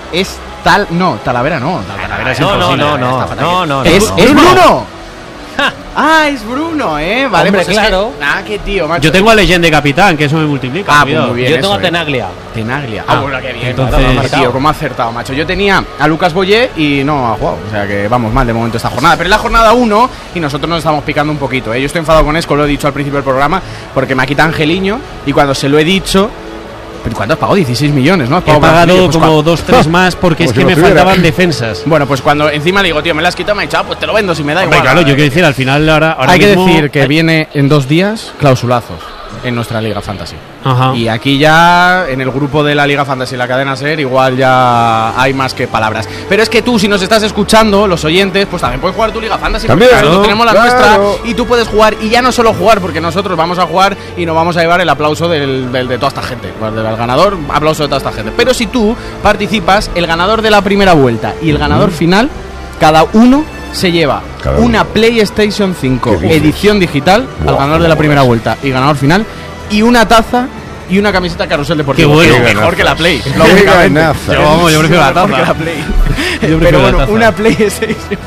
es Talavera no. Talavera es imposible. No. Es Bruno. Es Bruno, Vale, hombre, pues claro. Qué tío, macho. Yo tengo a Legend de capitán, que eso me multiplica. Pues muy bien. Yo tengo a Tenaglia. Bueno, qué bien. Entonces, Tío, cómo ha acertado, macho. Yo tenía a Lucas Boyé y no ha jugado. O sea que vamos mal de momento esta jornada. Pero es la jornada 1 y nosotros nos estamos picando un poquito, Yo estoy enfadado con Esco, lo he dicho al principio del programa, porque me ha quitado Angeliño y cuando se lo he dicho... ¿Pero cuánto has pagado? 16 millones, ¿no? He pagado como 2-3 más porque es que me faltaban defensas. Bueno, pues cuando encima le digo, tío, me la has quitado, me ha dicho, pues te lo vendo si me da igual. Claro, yo quiero decir, al final ahora hay mismo, que decir que viene en 2 días clausulazos en nuestra Liga Fantasy. Ajá. Y aquí ya, en el grupo de la Liga Fantasy y la cadena SER, igual ya hay más que palabras. Pero es que tú, si nos estás escuchando, los oyentes, pues también puedes jugar tu Liga Fantasy. También, porque nosotros tenemos la nuestra y tú puedes jugar. Y ya no solo jugar, porque nosotros vamos a jugar y nos vamos a llevar el aplauso de toda esta gente. Del ganador, aplauso de toda esta gente. Pero si tú participas, el ganador de la primera vuelta y el ganador final, cada uno se lleva una PlayStation 5 edición digital al ganador de la primera vuelta y ganador final, y una taza y una camiseta Carrusel Deportivo. Qué bueno. Mejor que la Play. Yo prefiero la taza. Que la Play. Pero bueno, una PlayStation.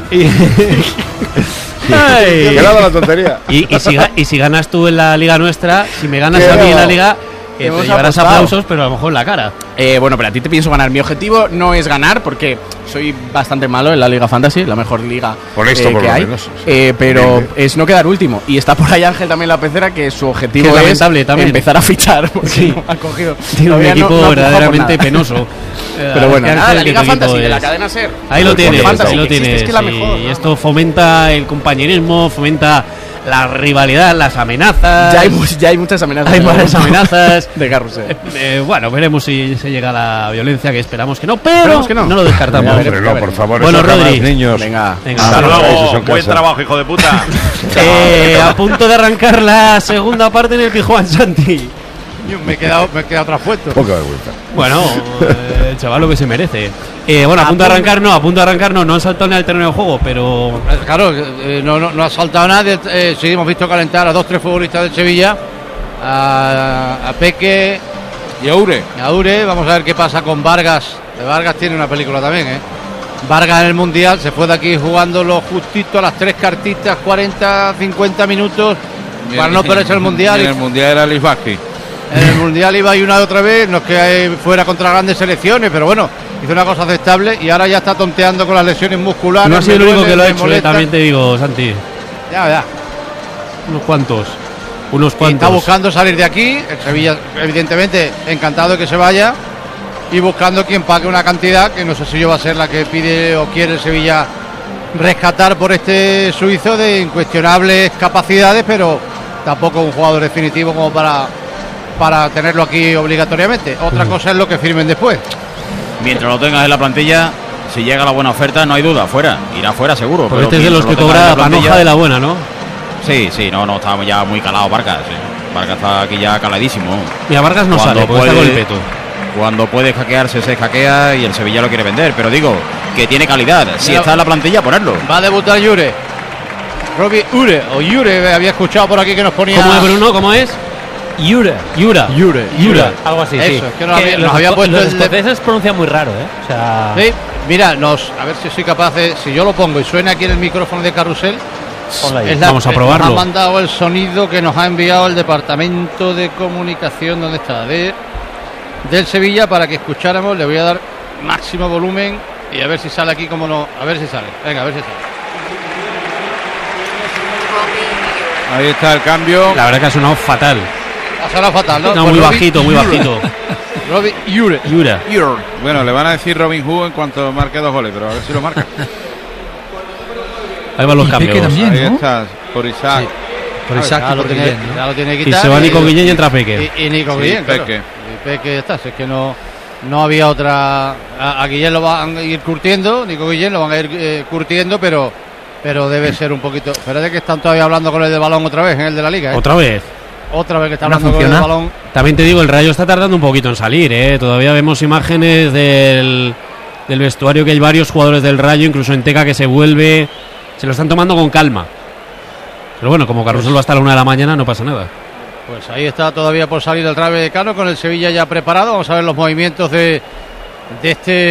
Que nada la tontería. Y si ganas tú en la liga nuestra, si me ganas a mí en la liga, te llevarás aplausos, pero a lo mejor en la cara. Bueno, pero a ti te pienso ganar. Mi objetivo no es ganar, porque soy bastante malo en la Liga Fantasy, la mejor liga que hay. Pero es no quedar último. Y está por ahí Ángel también la pecera, que su objetivo es empezar a fichar, porque no ha cogido. Tiene un equipo verdaderamente penoso. Pero bueno, la Liga Fantasy de la cadena SER. Ahí lo tienes, ahí lo tienes. Es que la mejor. Y esto fomenta el compañerismo, fomenta la rivalidad, las amenazas. Ya hay muchas amenazas. Hay varias amenazas de Carrusel. Bueno, veremos si se llega a la violencia, que esperamos que no, pero no lo descartamos. Hombre, no, por favor. Bueno, Rodri, niños. Venga. Hasta luego. Buen trabajo, hijo de puta. A punto de arrancar la segunda parte en el Pijuan, Santi. Me he quedado traspuesto. Poca vergüenza. Bueno, el chaval lo que se merece. Bueno, a punto de arrancar no han saltado ni al terreno de juego, pero... Claro, no ha saltado nada. Sí, hemos visto calentar a 2-3 futbolistas del Sevilla, a Peque y a Ure. Vamos a ver qué pasa con Vargas. Vargas tiene una película también, Vargas en el Mundial se fue de aquí jugando lo justito a las 3 cartitas, 40-50 minutos para no perderse el Mundial. En el Mundial era Lisbaki. En el Mundial iba y una y otra vez, no es que fuera contra grandes selecciones, pero bueno, hizo una cosa aceptable y ahora ya está tonteando con las lesiones musculares. No ha sido el único que lo ha hecho, también te digo, Santi. Ya. Unos cuantos. Y está buscando salir de aquí, el Sevilla evidentemente encantado de que se vaya y buscando quien pague una cantidad que no sé si yo va a ser la que pide o quiere el Sevilla rescatar por este suizo de incuestionables capacidades, pero tampoco un jugador definitivo como para tenerlo aquí obligatoriamente. Otra cosa es lo que firmen después. Mientras lo tengas en la plantilla, si llega la buena oferta, no hay duda, fuera. Irá fuera seguro. Porque este es de los que cobra panoja de la buena, ¿no? Sí, no, estábamos ya muy calados Vargas. Vargas está aquí ya caladísimo. Y a Vargas no sale, porque está con el peto. Cuando puede hackearse, se hackea y el Sevilla lo quiere vender. Pero digo, que tiene calidad. Si está en la plantilla, ponerlo. Va a debutar Yure. Robbie Ure, o Yure, había escuchado por aquí que nos ponía... ¿Cómo es, Bruno? ¿Cómo es? Yura. Algo así, eso, sí. Es que nos había puesto los escoceses pronuncian muy raro, O sea... Sí, mira, a ver si soy capaz de... Si yo lo pongo y suena aquí en el micrófono de Carrusel... Vamos a probarlo. Nos ha mandado el sonido que nos ha enviado el departamento de comunicación, ¿dónde está? Del Sevilla, para que escucháramos. Le voy a dar máximo volumen y a ver si sale aquí como no. A ver si sale. Venga, a ver si sale. Ahí está el cambio. La verdad que ha sonado fatal. Ha sonado fatal, ¿no? No, muy bajito. Robbie Ure. Bueno, le van a decir Robin Hood en cuanto marque 2 goles, pero a ver si lo marca. Ahí van los cambios. También, ahí ¿no? está, por Isaac. Por Isaac y por Guillén, ¿no? Ya lo tiene que Y quitar. se va Nico Guillén y entra Peque. Y Nico Guillén, Peque. Claro. Y Peque está. Si es que no había otra. A Guillén lo van a ir curtiendo. Nico Guillén lo van a ir curtiendo, pero debe ser un poquito. Espérate que están todavía hablando con el de balón otra vez, en el de la liga. Otra vez que está hablando con el de balón. También te digo, el Rayo está tardando un poquito en salir, Todavía vemos imágenes del vestuario, que hay varios jugadores del Rayo, incluso en Teca, que se vuelve. Se lo están tomando con calma. Pero bueno, como Carrusel va hasta la 1 de la mañana, no pasa nada. Pues ahí está todavía por salir el Rayo Vallecano, con el Sevilla ya preparado. Vamos a ver los movimientos de este